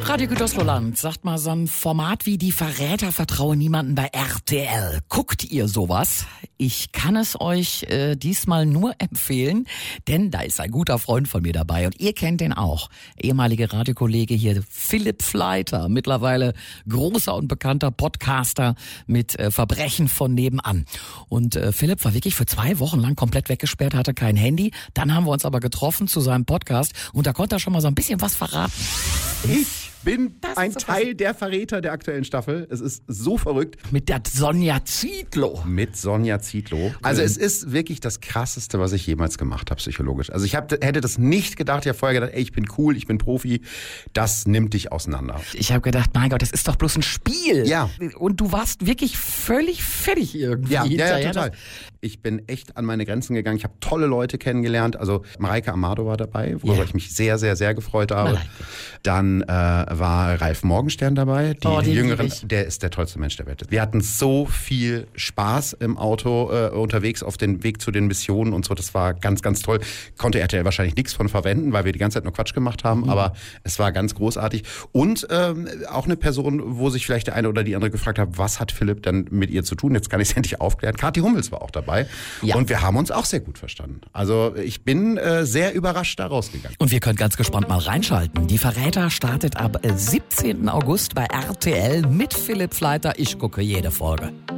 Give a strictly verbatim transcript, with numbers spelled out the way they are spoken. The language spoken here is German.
Radio Gütersloh-Land, sagt mal, so ein Format wie Die Verräter vertrauen niemanden bei R T L. Guckt ihr sowas? Ich kann es euch äh, diesmal nur empfehlen, denn da ist ein guter Freund von mir dabei und ihr kennt den auch. Ehemaliger Radiokollege hier, Philipp Fleiter, mittlerweile großer und bekannter Podcaster mit äh, Verbrechen von nebenan. Und äh, Philipp war wirklich für zwei Wochen lang komplett weggesperrt, hatte kein Handy. Dann haben wir uns aber getroffen zu seinem Podcast und da konnte er schon mal so ein bisschen was verraten. Ich bin Das ein ist so Teil der Verräter der aktuellen Staffel. Es ist so verrückt. Mit der Sonja Zietlow. Mit Sonja Zietlow. Also es ist wirklich das Krasseste, was ich jemals gemacht habe, psychologisch. Also ich hab, hätte das nicht gedacht. Ich habe vorher gedacht, ey, ich bin cool, ich bin Profi. Das nimmt dich auseinander. Ich habe gedacht, mein Gott, das ist doch bloß ein Spiel. Ja. Und du warst wirklich völlig fertig irgendwie. Ja, ja, ja, Das- total. Ich bin echt an meine Grenzen gegangen. Ich habe tolle Leute kennengelernt. Also Mareike Amado war dabei, worüber Ja. ich mich sehr, sehr, sehr gefreut habe. Mareike. Dann äh, war Ralf Morgenstern dabei. Die Oh, den Jüngeren, lieb ich. der ist der tollste Mensch der Welt. Wir hatten so viel Spaß im Auto äh, unterwegs auf den Weg zu den Missionen und so. Das war ganz, ganz toll. Konnte R T L wahrscheinlich nichts von verwenden, weil wir die ganze Zeit nur Quatsch gemacht haben. Mhm. Aber es war ganz großartig. Und ähm, auch eine Person, wo sich vielleicht der eine oder die andere gefragt hat, was hat Philipp denn mit ihr zu tun? Jetzt kann ich es endlich aufklären. Kathi Hummels war auch dabei. Ja. Und wir haben uns auch sehr gut verstanden. Also ich bin äh, sehr überrascht da rausgegangen. Und wir können ganz gespannt mal reinschalten. Die Verräter startet ab äh, siebzehnten August bei R T L mit Philipp Fleiter. Ich gucke jede Folge.